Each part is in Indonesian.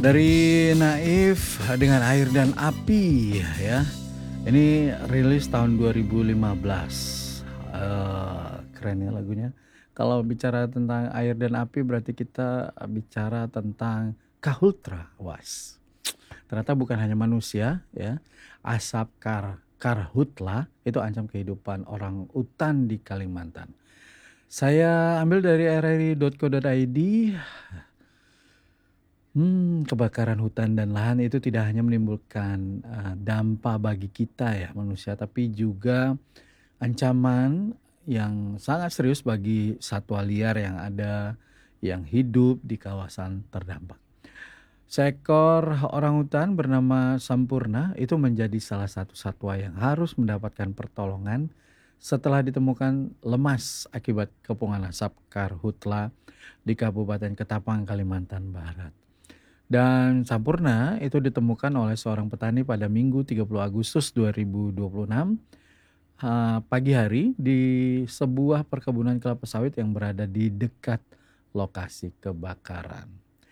Dari Naif dengan Air dan Api ya. Ini rilis tahun 2015. Keren ya lagunya. Kalau bicara tentang Air dan Api berarti kita bicara tentang Kahultra. Was. Ternyata bukan hanya manusia ya. Asap karhutla itu ancam kehidupan orang utan di Kalimantan. Saya ambil dari rri.co.id. Kebakaran hutan dan lahan itu tidak hanya menimbulkan dampak bagi kita ya manusia, tapi juga ancaman yang sangat serius bagi satwa liar yang ada yang hidup di kawasan terdampak. Seekor orangutan bernama Sampurna itu menjadi salah satu satwa yang harus mendapatkan pertolongan setelah ditemukan lemas akibat kepungan asap karhutla di Kabupaten Ketapang, Kalimantan Barat. Dan Sampurna itu ditemukan oleh seorang petani pada Minggu 30 Agustus 2026 pagi hari di sebuah perkebunan kelapa sawit yang berada di dekat lokasi kebakaran.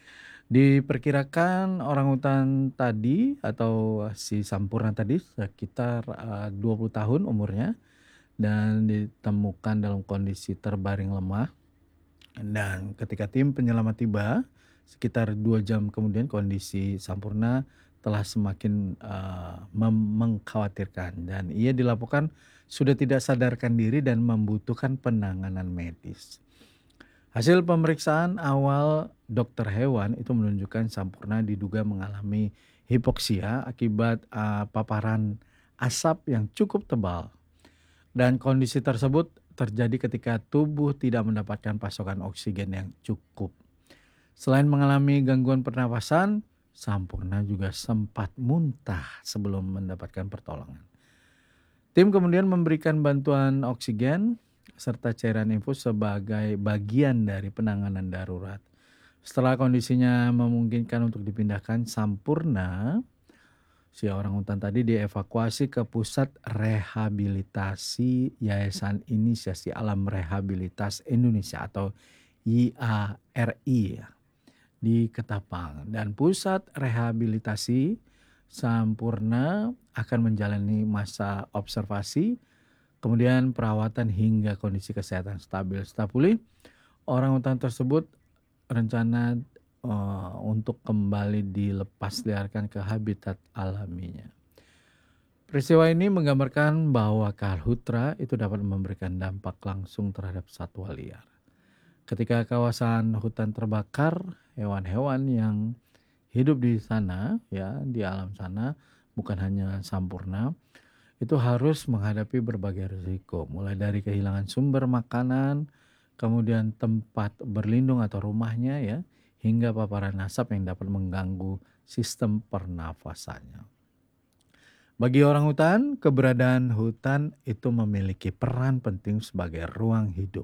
Diperkirakan orangutan tadi atau si Sampurna tadi sekitar 20 tahun umurnya dan ditemukan dalam kondisi terbaring lemah. Dan ketika tim penyelamat tiba, sekitar 2 jam kemudian kondisi Sampurna telah semakin mengkhawatirkan dan ia dilaporkan sudah tidak sadarkan diri dan membutuhkan penanganan medis. Hasil pemeriksaan awal dokter hewan itu menunjukkan Sampurna diduga mengalami hipoksia akibat paparan asap yang cukup tebal. Dan kondisi tersebut terjadi ketika tubuh tidak mendapatkan pasokan oksigen yang cukup. Selain mengalami gangguan pernapasan, Sampurna juga sempat muntah sebelum mendapatkan pertolongan. Tim kemudian memberikan bantuan oksigen serta cairan infus sebagai bagian dari penanganan darurat. Setelah kondisinya memungkinkan untuk dipindahkan, Sampurna si orangutan tadi dievakuasi ke pusat rehabilitasi Yayasan Inisiasi Alam Rehabilitas Indonesia atau YARI di Ketapang. Dan pusat rehabilitasi Sampurna akan menjalani masa observasi, kemudian perawatan hingga kondisi kesehatan stabil. Setelah pulih, orangutan tersebut rencana untuk kembali dilepas liarkan ke habitat alaminya. Peristiwa ini menggambarkan bahwa karhutla itu dapat memberikan dampak langsung terhadap satwa liar. Ketika kawasan hutan terbakar, hewan-hewan yang hidup di sana ya, di alam sana, bukan hanya Sampurna, itu harus menghadapi berbagai risiko, mulai dari kehilangan sumber makanan, kemudian tempat berlindung atau rumahnya ya, hingga paparan asap yang dapat mengganggu sistem pernafasannya. Bagi orangutan, keberadaan hutan itu memiliki peran penting sebagai ruang hidup.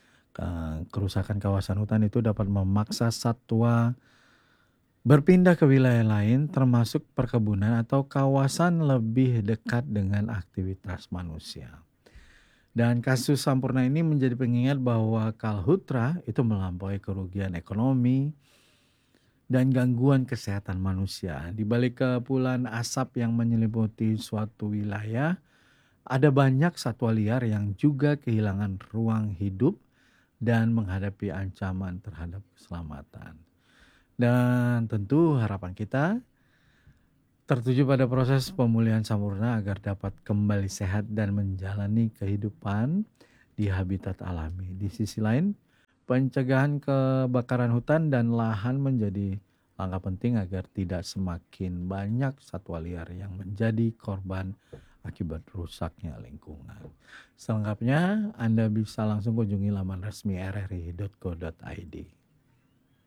Kerusakan kawasan hutan itu dapat memaksa satwa berpindah ke wilayah lain termasuk perkebunan atau kawasan lebih dekat dengan aktivitas manusia. Dan kasus Sampurna ini menjadi pengingat bahwa karhutla itu melampaui kerugian ekonomi dan gangguan kesehatan manusia. Di balik kepulan asap yang menyelimuti suatu wilayah, ada banyak satwa liar yang juga kehilangan ruang hidup dan menghadapi ancaman terhadap keselamatan. Dan tentu harapan kita tertuju pada proses pemulihan Sampurna agar dapat kembali sehat dan menjalani kehidupan di habitat alami. Di sisi lain, pencegahan kebakaran hutan dan lahan menjadi langkah penting agar tidak semakin banyak satwa liar yang menjadi korban akibat rusaknya lingkungan. Selengkapnya Anda bisa langsung kunjungi laman resmi rri.co.id.